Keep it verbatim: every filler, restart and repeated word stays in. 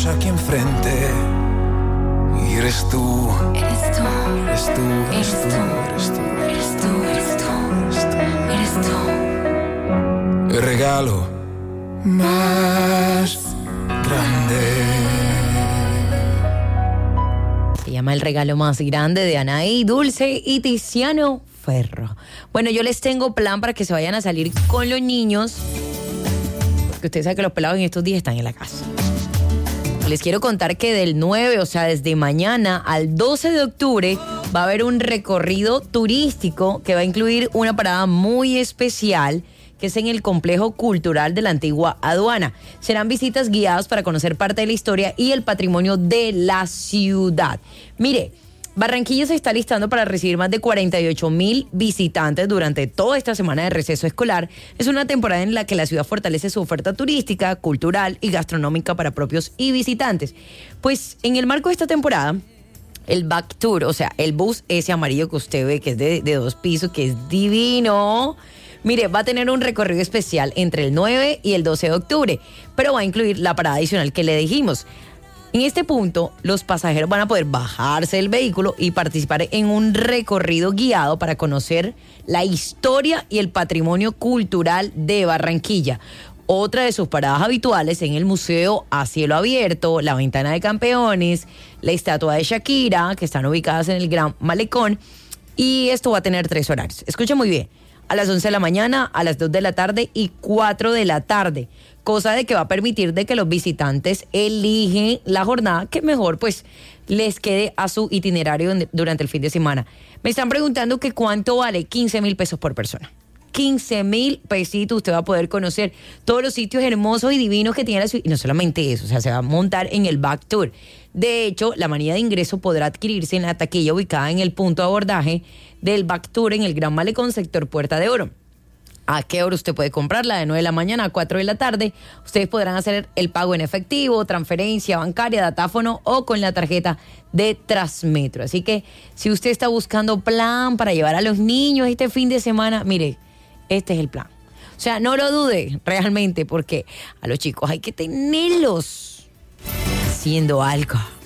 estamos aquí enfrente. Y eres tú. Eres tú. Eres tú. Eres tú. Eres tú. Eres tú. Eres tú. Eres tú. El regalo más grande. Se llama El regalo más grande de Anaí Dulce y Tiziano Ferro. Bueno, yo les tengo plan para que se vayan a salir con los niños, porque ustedes saben que los pelados en estos días están en la casa. Les quiero contar que del nueve, o sea, desde mañana al doce de octubre, va a haber un recorrido turístico que va a incluir una parada muy especial, que es en el complejo cultural de la antigua aduana. Serán visitas guiadas para conocer parte de la historia y el patrimonio de la ciudad. Mire, Barranquilla se está listando para recibir más de cuarenta y ocho mil visitantes durante toda esta semana de receso escolar. Es una temporada en la que la ciudad fortalece su oferta turística, cultural y gastronómica para propios y visitantes. Pues en el marco de esta temporada, el Back Tour, o sea, el bus ese amarillo que usted ve, que es de, de dos pisos, que es divino, mire, va a tener un recorrido especial entre el nueve y el doce de octubre, pero va a incluir la parada adicional que le dijimos. En este punto, los pasajeros van a poder bajarse del vehículo y participar en un recorrido guiado para conocer la historia y el patrimonio cultural de Barranquilla. Otra de sus paradas habituales en el museo a cielo abierto, la Ventana de Campeones, la estatua de Shakira, que están ubicadas en el Gran Malecón, y esto va a tener tres horarios. Escuchen muy bien. A las once de la mañana, a las dos de la tarde y cuatro de la tarde. Cosa de que va a permitir de que los visitantes eligen la jornada que mejor pues les quede a su itinerario durante el fin de semana. Me están preguntando que cuánto vale. quince mil pesos por persona. quince mil pesitos, usted va a poder conocer todos los sitios hermosos y divinos que tiene la ciudad. Y no solamente eso, o sea, se va a montar en el Back Tour. De hecho, la manilla de ingreso podrá adquirirse en la taquilla ubicada en el punto de abordaje del Back Tour en el Gran Malecón, sector Puerta de Oro. ¿A qué hora usted puede comprarla? De nueve de la mañana a cuatro de la tarde. Ustedes podrán hacer el pago en efectivo, transferencia bancaria, datáfono o con la tarjeta de Transmetro. Así que si usted está buscando plan para llevar a los niños este fin de semana, mire, este es el plan. O sea, no lo dude realmente, porque a los chicos hay que tenerlos haciendo algo.